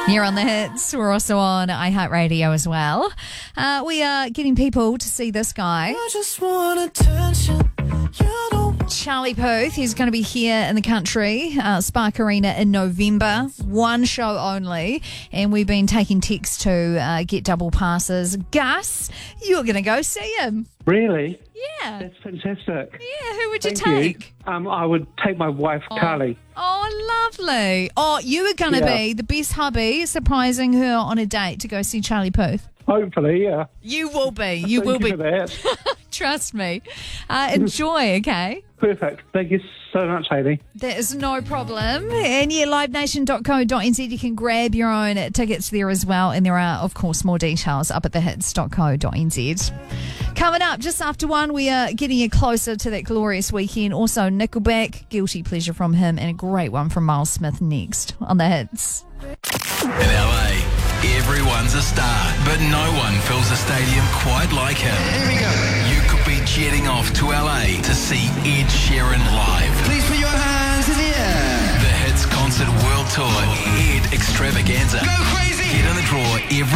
You're on the hits. We're also on iHeartRadio as well. We are getting people to see this guy. I just want attention. You don't want Charlie Puth. He's going to be here in the country, Spark Arena in November. One show only. And we've been taking texts to get double passes. Gus, you're going to go see him. Really? Yeah. That's fantastic. Yeah, who would you Thank take? you. I would take my wife, Carly. Oh, lovely. Oh, you were going to be the best hubby, surprising her on a date to go see Charlie Puth. Hopefully, yeah. You will be. You will Thank you be. for that. Trust me. Enjoy, okay? Perfect. Thank you so much, Hayley. There is no problem. And yeah, livenation.co.nz, you can grab your own tickets there as well. And there are, of course, more details up at thehits.co.nz. Coming up just after 1, we are getting you closer to that glorious weekend. Also, Nickelback, Guilty Pleasure from him, and a great one from Miles Smith next on the hits. In LA, everyone's a star, but no one fills a stadium quite like him. Here we go. You could be jetting off to LA to see Ed Sheeran live. Please put your hands in the air. The Hits Concert World Tour, Ed Extravaganza. Go crazy. Get in the draw every